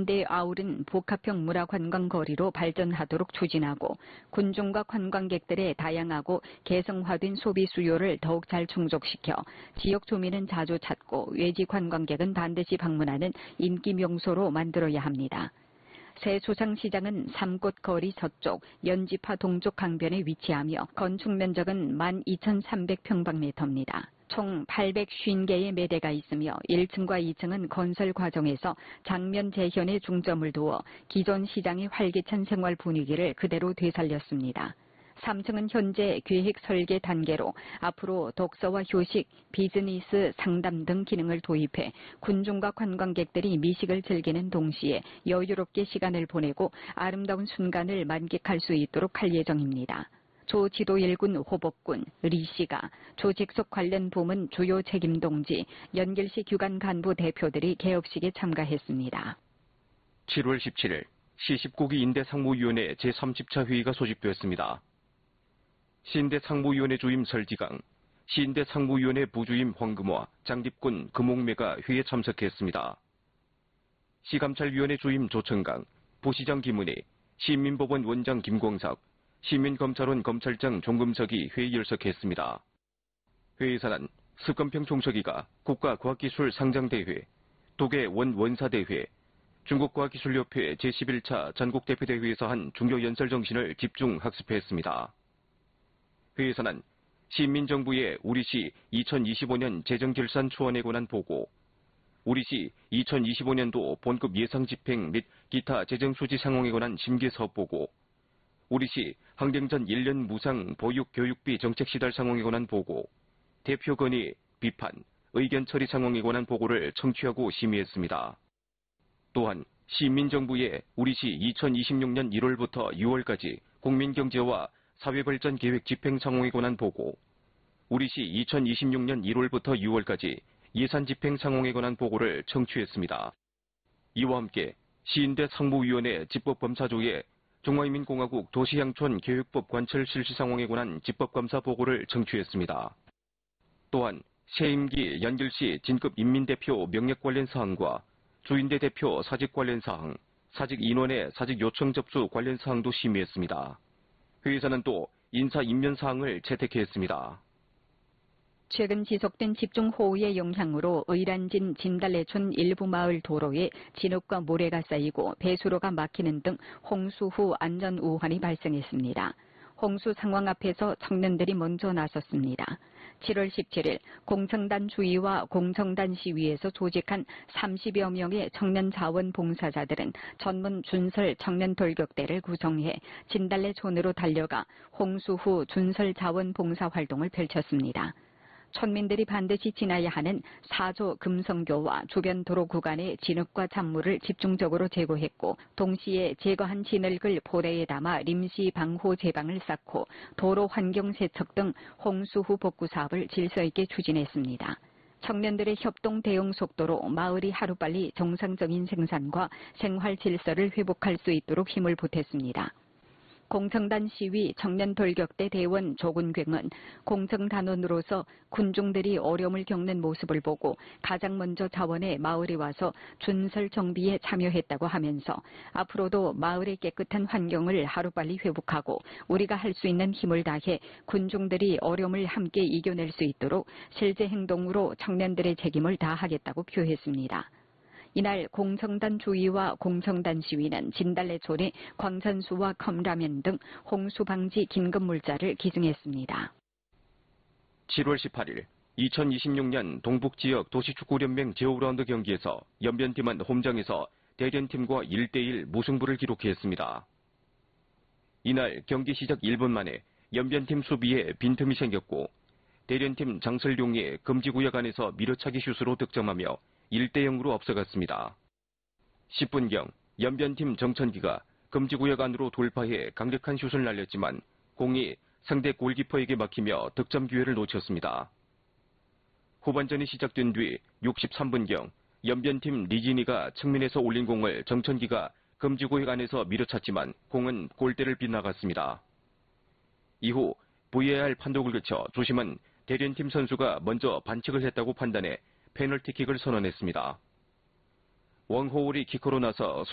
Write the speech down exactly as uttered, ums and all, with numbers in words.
시인대에 아우른 복합형 문화관광거리로 발전하도록 추진하고 군중과 관광객들의 다양하고 개성화된 소비 수요를 더욱 잘 충족시켜 지역 주민은 자주 찾고 외지 관광객은 반드시 방문하는 인기 명소로 만들어야 합니다. 새 조상시장은 삼꽃 거리 서쪽, 연지파 동쪽 강변에 위치하며 건축 면적은 만 이천삼백 평방미터입니다. 총 팔백오십 개의 매대가 있으며 일 층과 이 층은 건설 과정에서 장면 재현에 중점을 두어 기존 시장의 활기찬 생활 분위기를 그대로 되살렸습니다. 삼 층은 현재 계획 설계 단계로 앞으로 독서와 휴식, 비즈니스, 상담 등 기능을 도입해 군중과 관광객들이 미식을 즐기는 동시에 여유롭게 시간을 보내고 아름다운 순간을 만끽할 수 있도록 할 예정입니다. 조 지도 일군 호복군, 리 씨가, 조 직속 관련 부문 주요 책임동지, 연길시 규관 간부 대표들이 개업식에 참가했습니다. 칠월 십칠일 시십구 기 인대상무위원회 제삼십 차 회의가 소집되었습니다. 시인대 상무위원회 주임 설지강, 시인대 상무위원회 부주임 황금화, 장립군 금옥매가 회의에 참석했습니다. 시감찰위원회 주임 조천강, 부시장 김은혜, 시민법원 원장 김광석, 시민검찰원 검찰장 종금석이 회의 열석했습니다. 회의에서는 습관평 총서기가 국가과학기술 상장대회, 독일 원원사대회, 중국과학기술협회 제십일 차 전국대표대회에서 한 중요연설 정신을 집중 학습했습니다. 회의에서는 시민정부의 우리시 이천이십오 년 재정결산 초안에 관한 보고, 우리시 이천이십오 년도 본급 예상집행 및 기타 재정수지 상황에 관한 심계사업 보고, 우리시 항쟁전 일 년 무상 보육 교육비 정책 시달 상황에 관한 보고, 대표 건의, 비판, 의견 처리 상황에 관한 보고를 청취하고 심의했습니다. 또한 시민정부의 우리시 이천이십육 년 일월부터 유월까지 국민경제와 사회발전 계획 집행 상황에 관한 보고, 우리시 이천이십육 년 일월부터 유월까지 예산 집행 상황에 관한 보고를 청취했습니다. 이와 함께 시인대 상무위원회 집법검사조의 중화인민공화국 도시향촌 계획법 관철 실시 상황에 관한 집법감사 보고를 청취했습니다. 또한 새 임기 연길시 진급 인민대표 명예학 관련 사항과 주인대 대표 사직 관련 사항, 사직 인원의 사직 요청 접수 관련 사항도 심의했습니다. 회의에서는 또 인사 임면 사항을 채택했습니다. 최근 지속된 집중호우의 영향으로 의란진 진달래촌 일부 마을 도로에 진흙과 모래가 쌓이고 배수로가 막히는 등 홍수 후 안전 우환이 발생했습니다. 홍수 상황 앞에서 청년들이 먼저 나섰습니다. 칠월 십칠일 공청단 주위와 공청단 시위에서 조직한 삼십여 명의 청년 자원봉사자들은 전문 준설 청년 돌격대를 구성해 진달래촌으로 달려가 홍수 후 준설 자원봉사 활동을 펼쳤습니다.村민들이 반드시 지나야 하는 사조 금성교와 주변 도로 구간의 진흙과 잔물을 집중적으로 제거했고, 동시에 제거한 진흙을 포대에 담아臨時 방호 제방을 쌓고 도로 환경 세척 등 홍수 후 복구 사업을 질서 있게 추진했습니다. 청년들의 협동 대응 속도로 마을이 하루빨리 정상적인 생산과 생활 질서를 회복할 수 있도록 힘을 보탰습니다. 공청단 시위 청년 돌격대 대원 조근괭은 공청단원으로서 군중들이 어려움을 겪는 모습을 보고 가장 먼저 자원에 마을에 와서 준설 정비에 참여했다고 하면서 앞으로도 마을의 깨끗한 환경을 하루빨리 회복하고 우리가 할 수 있는 힘을 다해 군중들이 어려움을 함께 이겨낼 수 있도록 실제 행동으로 청년들의 책임을 다하겠다고 표했습니다. 이날 공청단 주위와 공청단 시위는 진달래촌의 광산수와 컵라면 등 홍수 방지 긴급 물자를 기증했습니다. 칠월 십팔일 이천이십육 년 동북지역 도시축구연맹 제오 라운드 경기에서 연변팀은 홈장에서 대련팀과 일 대 일 무승부를 기록했습니다. 이날 경기 시작 일 분 만에 연변팀 수비에 빈틈이 생겼고 대련팀 장설룡이 금지구역 안에서 밀어차기 슛으로 득점하며 일 대 영으로 앞서갔습니다. 십 분경 연변팀 정천기가 금지구역 안으로 돌파해 강력한 슛을 날렸지만 공이 상대 골키퍼에게 막히며 득점 기회를 놓쳤습니다. 후반전이 시작된 뒤 육십삼 분경 연변팀 리진이가 측면에서 올린 공을 정천기가 금지구역 안에서 밀어찼지만 공은 골대를 빗나갔습니다. 이후 브이에이알 판독을 거쳐 주심은 대련팀 선수가 먼저 반칙을 했다고 판단해 페널티킥을 선언했습니다. 왕호울이 키커로 나서